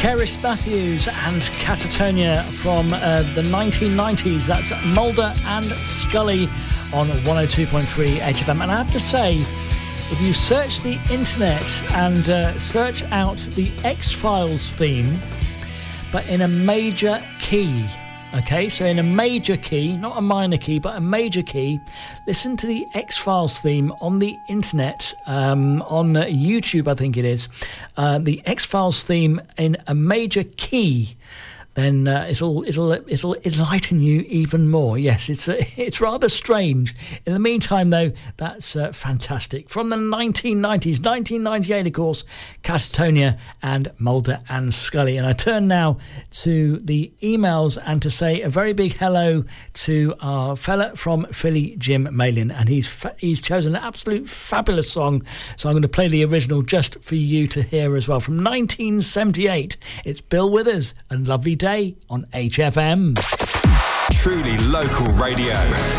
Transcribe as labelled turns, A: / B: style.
A: Cerys Matthews and Catatonia from the 1990s. That's Mulder and Scully on 102.3 HFM. And I have to say, if you search the internet and search out the X-Files theme, but in a major key, okay, so in a major key, not a minor key, but a major key, listen to the X-Files theme on the internet, on YouTube, I think it is. The X-Files theme in a major key, then it'll enlighten you even more. Yes, it's rather strange. In the meantime, though, that's fantastic. From the 1990s, 1998, of course, Catatonia and Mulder and Scully. And I turn now to the emails and to say a very big hello to our fella from Philly, Jim Malin. And he's chosen an absolute fabulous song. So I'm going to play the original just for you to hear as well. From 1978, it's Bill Withers and Lovely Day on HFM.
B: Truly local radio.